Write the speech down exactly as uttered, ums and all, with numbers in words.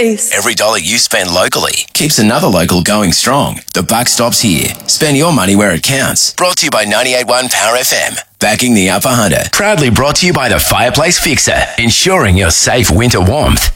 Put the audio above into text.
Please. Every dollar you spend locally keeps another local going strong. The buck stops here. Spend your money where it counts. Brought to you by ninety-eight point one Power F M. Backing the Upper Hunter. Proudly brought to you by the Fireplace Fixer. Ensuring your safe winter warmth.